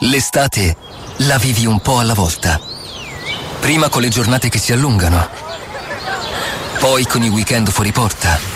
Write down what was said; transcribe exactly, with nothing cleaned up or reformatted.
L'estate la vivi un po' alla volta. Prima con le giornate che si allungano, poi con i weekend fuori porta